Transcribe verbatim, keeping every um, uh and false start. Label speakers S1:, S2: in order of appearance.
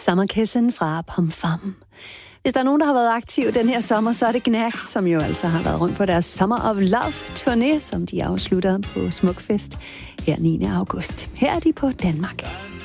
S1: Sommerkissen fra Pomfam. Hvis der er nogen, der har været aktiv den her sommer, så er det Gnags, som jo altså har været rundt på deres Summer of Love-turné, som de afslutter på Smukfest her niende august. Her er de på Danmark.